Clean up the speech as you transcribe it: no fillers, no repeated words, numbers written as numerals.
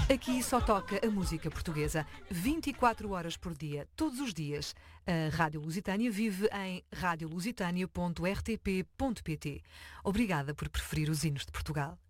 Aqui só toca a música portuguesa, 24 horas por dia, todos os dias. A Rádio Lusitânia vive em radiolusitania.rtp.pt. Obrigada por preferir os hinos de Portugal.